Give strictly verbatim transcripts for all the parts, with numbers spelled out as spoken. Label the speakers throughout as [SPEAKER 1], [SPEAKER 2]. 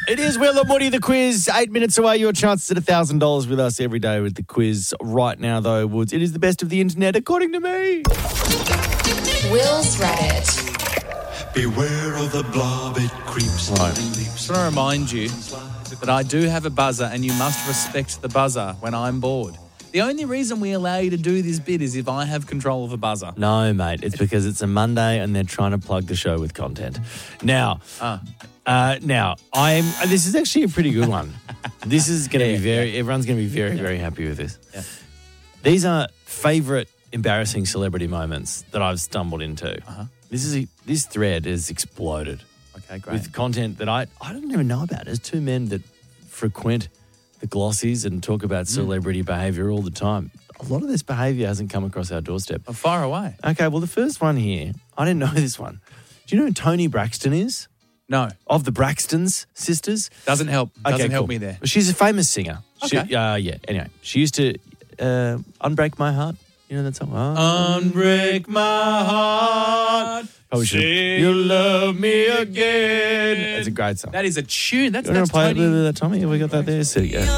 [SPEAKER 1] It is Will and Woody, the quiz. Eight minutes away, your chances at one thousand dollars with us every day with the quiz. Right now, though, Woods, it is the best of the internet, according to me.
[SPEAKER 2] Will's Reddit.
[SPEAKER 3] Beware of the blob, it creeps
[SPEAKER 1] Right.
[SPEAKER 3] and leaps.
[SPEAKER 4] I just want to remind you that I do have a buzzer and you must respect the buzzer when I'm bored. The only reason we allow you to do this bit is if I have control of a buzzer.
[SPEAKER 1] No, mate, it's because it's a Monday and they're trying to plug the show with content. Now,
[SPEAKER 4] Ah.
[SPEAKER 1] uh, now I'm. uh, This is actually a pretty good one. This is going to
[SPEAKER 4] Yeah,
[SPEAKER 1] be very. Everyone's going to be very, very happy with this.
[SPEAKER 4] Yeah.
[SPEAKER 1] These are favourite embarrassing celebrity moments that I've stumbled into.
[SPEAKER 4] Uh-huh.
[SPEAKER 1] This is a, this thread has exploded
[SPEAKER 4] Okay, great.
[SPEAKER 1] with content that I I didn't even know about. There's two men that frequent the glossies and talk about celebrity behaviour all the time. A lot of this behaviour hasn't come across our doorstep.
[SPEAKER 4] Oh, far away.
[SPEAKER 1] Okay, well, the first one here, I didn't know this one. Do you know who Toni Braxton is?
[SPEAKER 4] No,
[SPEAKER 1] Of the Braxtons sisters?
[SPEAKER 4] doesn't help. Doesn't
[SPEAKER 1] Okay,
[SPEAKER 4] help
[SPEAKER 1] cool.
[SPEAKER 4] me there.
[SPEAKER 1] She's a famous singer. She,
[SPEAKER 4] Okay.
[SPEAKER 1] uh, yeah, anyway. She used to uh, Unbreak My Heart. You know that song? Oh.
[SPEAKER 4] Unbreak my heart.
[SPEAKER 1] Probably should.
[SPEAKER 4] Say
[SPEAKER 1] You love me again. It's a great song.
[SPEAKER 4] That is a tune. That's,
[SPEAKER 1] You want
[SPEAKER 4] that's
[SPEAKER 1] to play
[SPEAKER 4] Tony.
[SPEAKER 1] a little bit of that, Tommy? Have we got that there? So, yeah.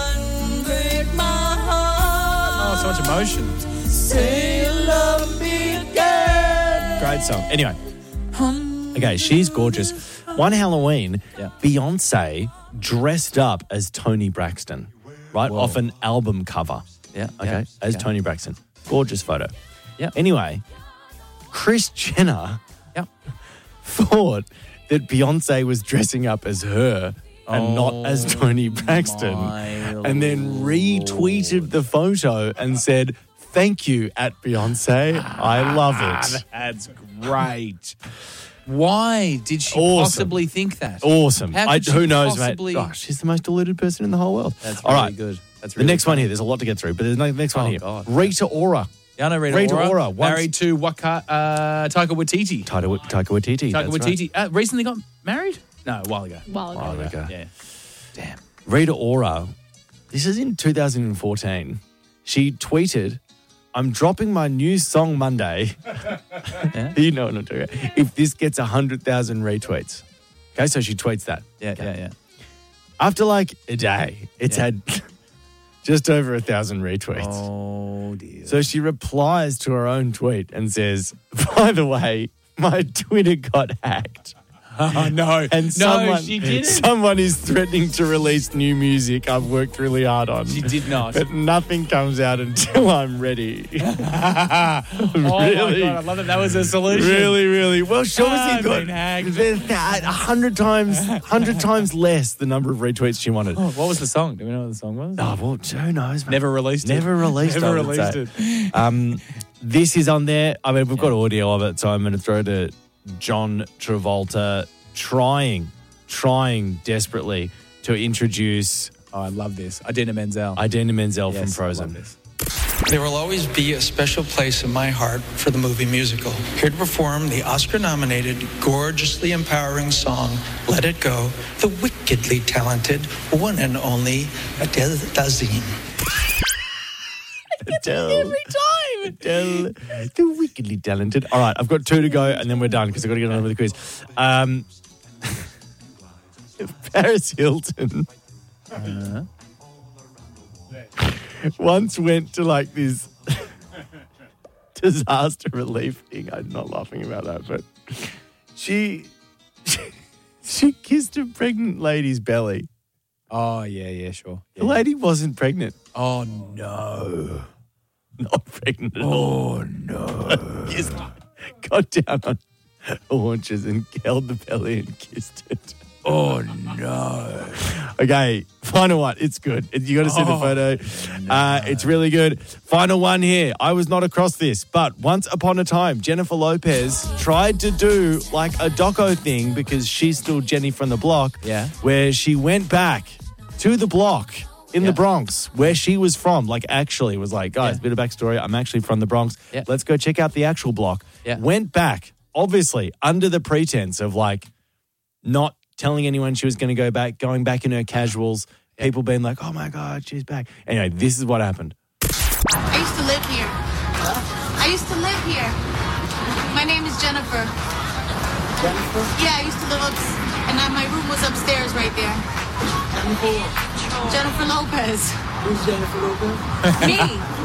[SPEAKER 4] Oh, so much emotion.
[SPEAKER 1] Say you love me again. Great song. Anyway. Okay, she's gorgeous. One Halloween,
[SPEAKER 4] Yeah.
[SPEAKER 1] Beyonce dressed up as Toni Braxton, right?
[SPEAKER 4] Whoa.
[SPEAKER 1] Off an album cover.
[SPEAKER 4] Yeah.
[SPEAKER 1] Okay,
[SPEAKER 4] yeah,
[SPEAKER 1] as
[SPEAKER 4] yeah.
[SPEAKER 1] Toni Braxton. Gorgeous photo.
[SPEAKER 4] Yeah.
[SPEAKER 1] Anyway, Kris Jenner
[SPEAKER 4] Yeah.
[SPEAKER 1] thought that Beyonce was dressing up as her and not as Toni Braxton,
[SPEAKER 4] my
[SPEAKER 1] and then retweeted the photo and said, "Thank you at Beyonce. I love it."
[SPEAKER 4] That's great. Why did she
[SPEAKER 1] Awesome.
[SPEAKER 4] possibly think that?
[SPEAKER 1] Awesome.
[SPEAKER 4] How
[SPEAKER 1] I,
[SPEAKER 4] could she
[SPEAKER 1] who knows,
[SPEAKER 4] possibly-
[SPEAKER 1] mate? Oh, she's the most deluded person in the whole world.
[SPEAKER 4] That's
[SPEAKER 1] All
[SPEAKER 4] really
[SPEAKER 1] right.
[SPEAKER 4] good. That's
[SPEAKER 1] The
[SPEAKER 4] really
[SPEAKER 1] next one here, there's a lot to get through, but there's no next one
[SPEAKER 4] Oh,
[SPEAKER 1] here.
[SPEAKER 4] God.
[SPEAKER 1] Rita Ora.
[SPEAKER 4] Yeah, I know Rita,
[SPEAKER 1] Rita
[SPEAKER 4] Ora.
[SPEAKER 1] Ora, once-
[SPEAKER 4] Married to Waka, uh, Taika Waititi.
[SPEAKER 1] Taika, Taika Waititi.
[SPEAKER 4] Taika
[SPEAKER 1] that's right.
[SPEAKER 4] Waititi. Uh, recently got married? No, a while ago.
[SPEAKER 5] While ago.
[SPEAKER 1] Oh, there we go.
[SPEAKER 4] Yeah. Damn.
[SPEAKER 1] Rita Ora, this is in two thousand fourteen. She tweeted, "I'm dropping my new song Monday."
[SPEAKER 4] Yeah.
[SPEAKER 1] You know what I'm talking about. If this gets one hundred thousand retweets. Okay, so she tweets that.
[SPEAKER 4] Yeah,
[SPEAKER 1] Okay.
[SPEAKER 4] yeah, yeah.
[SPEAKER 1] After like a day, it's
[SPEAKER 4] Yeah.
[SPEAKER 1] had just over a thousand retweets.
[SPEAKER 4] Oh, dear.
[SPEAKER 1] So she replies to her own tweet and says, "By the way, my Twitter got hacked."
[SPEAKER 4] Oh, no.
[SPEAKER 1] And
[SPEAKER 4] no,
[SPEAKER 1] someone,
[SPEAKER 4] she didn't.
[SPEAKER 1] someone is threatening to release new music I've worked really hard on.
[SPEAKER 4] She did not.
[SPEAKER 1] But nothing comes out until I'm ready.
[SPEAKER 4] Oh,
[SPEAKER 1] really?
[SPEAKER 4] my God. I love that that was a solution.
[SPEAKER 1] Really, really. Well, she
[SPEAKER 4] I've
[SPEAKER 1] obviously
[SPEAKER 4] been
[SPEAKER 1] got
[SPEAKER 4] hacked.
[SPEAKER 1] there's a hundred times, hundred times less the number of retweets she wanted.
[SPEAKER 4] Oh, what was the song? Do we know what the song was?
[SPEAKER 1] Oh, well, who knows, mate?
[SPEAKER 4] Never released it.
[SPEAKER 1] Never released it.
[SPEAKER 4] Never
[SPEAKER 1] I would
[SPEAKER 4] released
[SPEAKER 1] say.
[SPEAKER 4] it.
[SPEAKER 1] Um, this is on there. I mean, we've got audio of it, so I'm going to throw to John Travolta trying, trying desperately to introduce
[SPEAKER 4] Oh, I love this. Idina Menzel.
[SPEAKER 1] Idina Menzel
[SPEAKER 4] Yes,
[SPEAKER 1] from
[SPEAKER 4] I
[SPEAKER 1] Frozen.
[SPEAKER 4] love this.
[SPEAKER 6] There will always be a special place in my heart for the movie musical. Here to perform the Oscar-nominated, gorgeously empowering song, Let It Go, the wickedly talented, one and only Adele Dazeem.
[SPEAKER 1] Adele. Every time. Adele. The wickedly talented. All right, I've got two to go, and then we're done because I've got to get on with the quiz. Um, Paris Hilton
[SPEAKER 4] Uh-huh.
[SPEAKER 1] once went to like this disaster relief thing. I'm not laughing about that, but she she kissed a pregnant lady's belly.
[SPEAKER 4] Oh, yeah, yeah, sure.
[SPEAKER 1] The lady wasn't pregnant.
[SPEAKER 4] Oh, no.
[SPEAKER 1] Not pregnant at all.
[SPEAKER 4] Oh, no.
[SPEAKER 1] Just got down on her haunches and held the belly and kissed it.
[SPEAKER 4] Oh, no.
[SPEAKER 1] Okay, final one. It's good. You got to see the
[SPEAKER 4] Oh,
[SPEAKER 1] photo. Uh, it's really good. Final one here. I was not across this, but once upon a time, Jennifer Lopez tried to do like a doco thing because she's still Jenny from the block.
[SPEAKER 4] Yeah.
[SPEAKER 1] Where she went back to the block in
[SPEAKER 4] Yeah.
[SPEAKER 1] the Bronx where she was from. Like actually was like, guys,
[SPEAKER 4] Yeah.
[SPEAKER 1] bit of backstory. I'm actually from the Bronx.
[SPEAKER 4] Yeah.
[SPEAKER 1] Let's go check out the actual block.
[SPEAKER 4] Yeah.
[SPEAKER 1] Went back, obviously, under the pretense of like not telling anyone she was going to go back, going back in her casuals, people being like, oh my God, she's back. Anyway, this is what happened.
[SPEAKER 7] I used to live here. I used to live here. My name is Jennifer. Jennifer? Yeah, I used to live up, and I, my room was upstairs right there.
[SPEAKER 5] looking for?
[SPEAKER 7] Jennifer Lopez.
[SPEAKER 5] Who's Jennifer Lopez?
[SPEAKER 7] Me.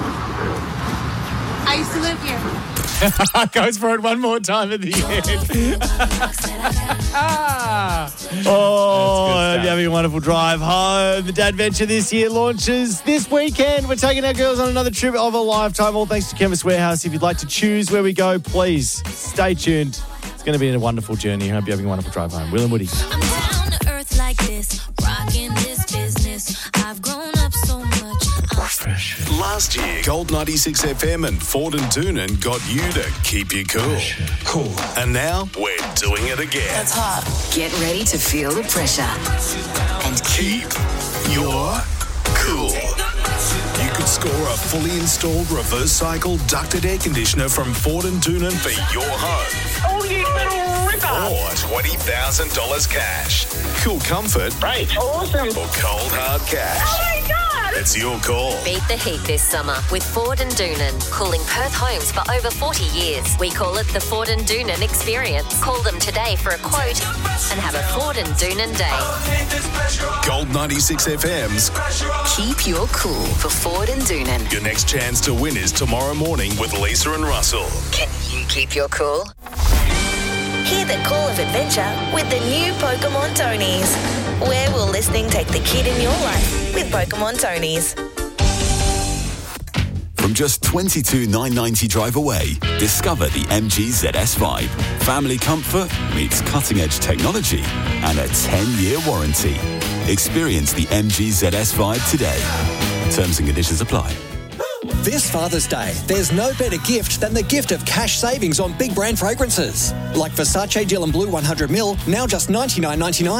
[SPEAKER 7] I used to live here.
[SPEAKER 1] Goes for it one more time at the end. Oh, I hope you're having a wonderful drive home. The Dad Venture this year launches this weekend. We're taking our girls on another trip of a lifetime, all thanks to Chemist Warehouse. If you'd like to choose where we go, please stay tuned. It's going to be a wonderful journey. I hope you're having a wonderful drive home. Will and Woody.
[SPEAKER 8] I'm down to earth like this, rocking this business. I've grown up so much.
[SPEAKER 9] Last year, Gold ninety-six F M and Ford and Doonan got you to keep you cool.
[SPEAKER 3] Cool.
[SPEAKER 9] And now, we're doing it again.
[SPEAKER 2] That's hot. Get ready to feel the pressure. And
[SPEAKER 9] Keep your cool. You could score a fully installed reverse cycle ducted air conditioner from Ford and Doonan for your home.
[SPEAKER 10] Oh, you little ripper.
[SPEAKER 9] Or twenty thousand dollars cash. Cool comfort.
[SPEAKER 10] Right. Awesome.
[SPEAKER 9] Or cold hard cash.
[SPEAKER 10] Oh, my God.
[SPEAKER 9] It's your call.
[SPEAKER 11] Beat the heat this summer with Ford and Doonan. Cooling Perth homes for over forty years. We call it the Ford and Doonan experience. Call them today for a quote and have a Ford and Doonan day.
[SPEAKER 9] Gold ninety-six F M's
[SPEAKER 2] keep your cool for Ford and Doonan.
[SPEAKER 9] Your next chance to win is tomorrow morning with Lisa and Russell.
[SPEAKER 11] Can you keep your cool?
[SPEAKER 8] Hear the call of adventure with the new Pokemon Tonies. Where will listening take the kid in your life with Pokemon Tonies?
[SPEAKER 12] From just twenty-two thousand nine hundred ninety drive away, discover the M G Z S Vibe. Family comfort meets cutting-edge technology and a ten-year warranty. Experience the M G Z S Vibe today. Terms and conditions apply.
[SPEAKER 13] This Father's Day, there's no better gift than the gift of cash savings on big brand fragrances. Like Versace Dylan Blue one hundred mil, now just ninety-nine ninety-nine.